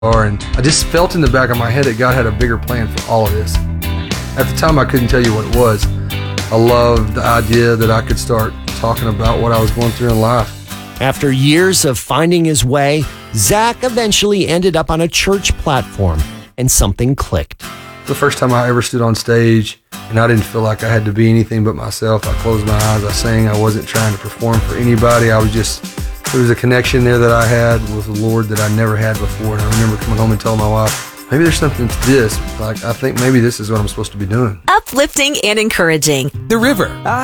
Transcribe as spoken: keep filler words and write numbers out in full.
and I just felt in the back of my head that God had a bigger plan for all of this. At the time, I couldn't tell you what it was. I loved the idea that I could start talking about what I was going through in life. After years of finding his way, Zach eventually ended up on a church platform, and something clicked. The first time I ever stood on stage, and I didn't feel like I had to be anything but myself. I closed my eyes, I sang, I wasn't trying to perform for anybody. I was just, there was a connection there that I had with the Lord that I never had before. And I remember coming home and telling my wife, maybe there's something to this. Like, I think maybe this is what I'm supposed to be doing. Uplifting and encouraging. The River.